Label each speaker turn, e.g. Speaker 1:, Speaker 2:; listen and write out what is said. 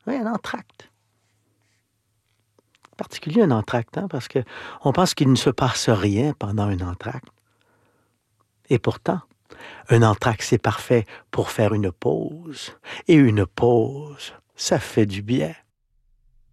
Speaker 1: Oui, un entracte. Particulier un entracte, hein, parce qu'on pense qu'il ne se passe rien pendant un entracte. Et pourtant, un entracte, c'est parfait pour faire une pause. Et une pause, ça fait du bien.